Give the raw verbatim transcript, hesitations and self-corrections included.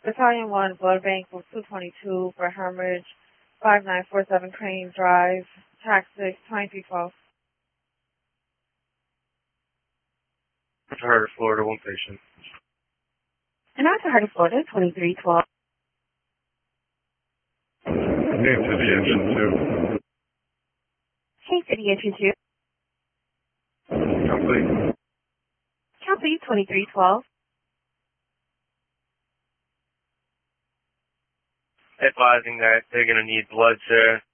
Battalion one, blood bank for two twenty-two for Hermitage, five nine four seven Crane Drive, tax six, twenty-three twelve. Heart of Florida, one patient. And out to Heart of Florida, twenty-three twelve. Name to the engine two. Hey, City Entry two. Complete. Complete, twenty-three twelve. Advising that they're going to need blood, sir.